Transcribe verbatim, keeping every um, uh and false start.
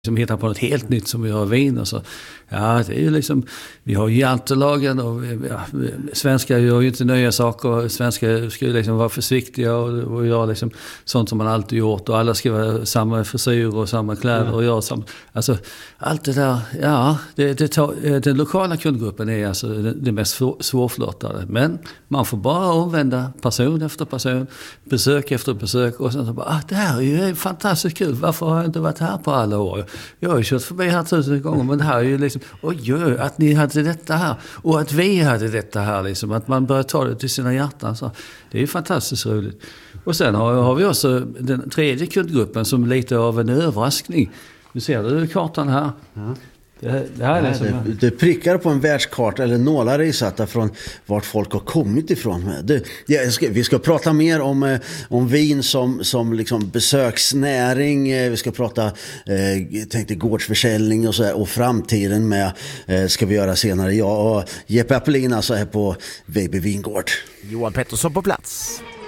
Som hittar på något helt nytt som vi har vin och så. Ja, det är ju liksom, vi har ju jantelagen och ja, svenskar gör ju inte nya saker. Svenskar ska ju liksom vara försiktiga och, och göra liksom sånt som man alltid gjort. Och alla ska vara samma frisyr och samma kläder mm. och göra samma. Alltså, allt det där, ja, det, det tar, den lokala kundgruppen är alltså det, det mest svårflörtade. Men man får bara omvända person efter person, besök efter besök och sen så bara, ah, det här är ju fantastiskt kul. Varför har jag inte varit här på alla år? Jag har ju kört förbi här tusen gånger, men det här är ju liksom, oj, oj, att ni hade detta här och att vi hade detta här liksom, att man börjar ta det till sina hjärtan, så det är ju fantastiskt roligt. Och sen har, har vi också den tredje kundgruppen som lite av en överraskning. Du ser du kartan här? Ja. Det, det, här är Nej, som det, det prickar på en världskarta eller nålar är satta från vart folk har kommit ifrån. Det, jag ska, vi ska prata mer om, eh, om vin som, som liksom besöksnäring. Eh, vi ska prata eh, tänkte gårdsförsäljning och, så här, och framtiden med eh, ska vi göra senare. Jag och Jeppe Appelin alltså här på Vejby Vingård. Johan Pettersson på plats.